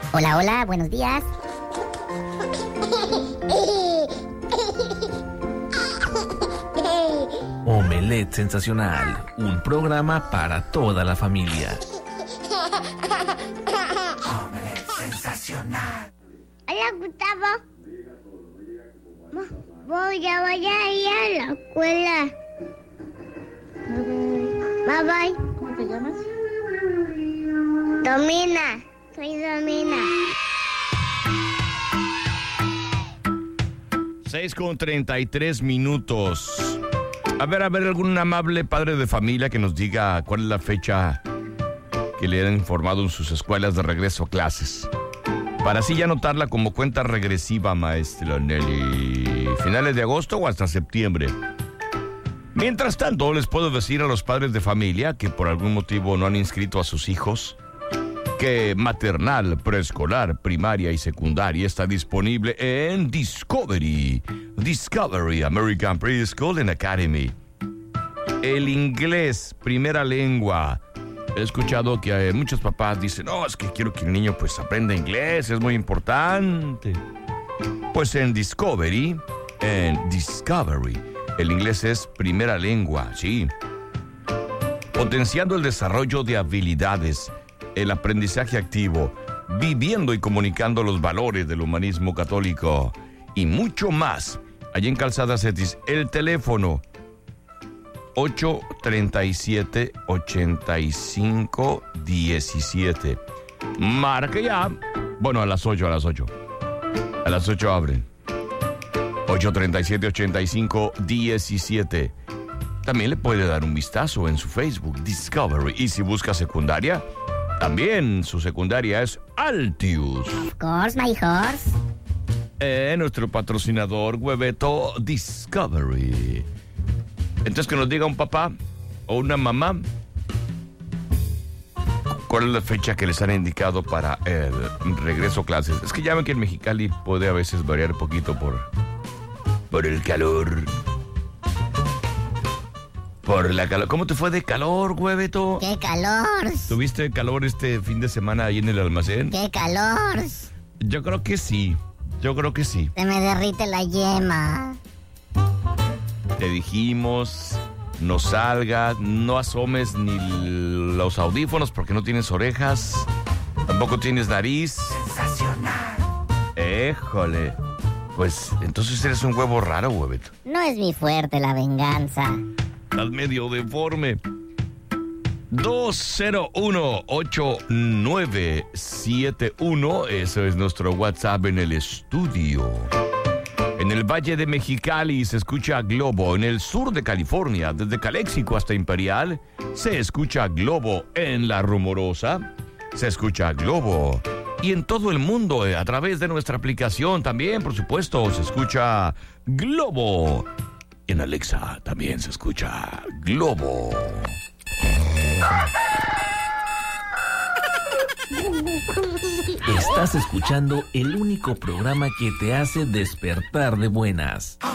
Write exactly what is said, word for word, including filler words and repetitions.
Hola, hola, buenos días. Omelette Sensacional, un programa para toda la familia. Omelette Sensacional. Hola, Gustavo. Voy a, voy a ir a la escuela. Bye bye. ¿Cómo te llamas? Domina. Soy Domina. seis con treinta y tres minutos. A ver, a ver, algún amable padre de familia que nos diga cuál es la fecha que le han informado en sus escuelas de regreso a clases. Para así ya anotarla como cuenta regresiva, maestra Nelly. ¿Finales de agosto o hasta septiembre? Mientras tanto, les puedo decir a los padres de familia que por algún motivo no han inscrito a sus hijos que maternal, preescolar, primaria y secundaria está disponible en Discovery. Discovery American Preschool and Academy. El inglés, primera lengua. He escuchado que eh, muchos papás dicen, no, es que quiero que el niño pues aprenda inglés, es muy importante. Pues en Discovery, en Discovery, el inglés es primera lengua, sí. Potenciando el desarrollo de habilidades, el aprendizaje activo, viviendo y comunicando los valores del humanismo católico y mucho más. Allí en Calzada Cetis, el teléfono ocho treinta y siete, ochenta y cinco, diecisiete. Marque ya. Bueno, a las ocho, a las ocho. A las ocho abren. ocho treinta y siete, ochenta y cinco, diecisiete. También le puede dar un vistazo en su Facebook, Discovery. Y si busca secundaria, también su secundaria es Altius. Of course, my horse. Eh, nuestro patrocinador, Hueveto Discovery. Entonces que nos diga un papá o una mamá cuál es la fecha que les han indicado para el regreso a clases. Es que ya ven que en Mexicali puede a veces variar un poquito por, por el calor. Por la calor. ¿Cómo te fue de calor, Hueveto? ¡Qué calor! ¿Tuviste calor este fin de semana ahí en el almacén? ¡Qué calor! Yo creo que sí. Yo creo que sí. Se me derrite la yema. Te dijimos, no salgas, no asomes ni los audífonos porque no tienes orejas, tampoco tienes nariz. Sensacional. Éjole. Pues entonces eres un huevo raro, Hueveto. No es mi fuerte la venganza. Estás medio deforme. dos cero uno, ocho nueve siete uno, eso es nuestro WhatsApp en el estudio. En el Valle de Mexicali se escucha Globo. En el sur de California, desde Calexico hasta Imperial, se escucha Globo. En La Rumorosa se escucha Globo. Y en todo el mundo, a través de nuestra aplicación también, por supuesto, se escucha Globo. En Alexa también se escucha Globo. Estás escuchando el único programa que te hace despertar de buenas.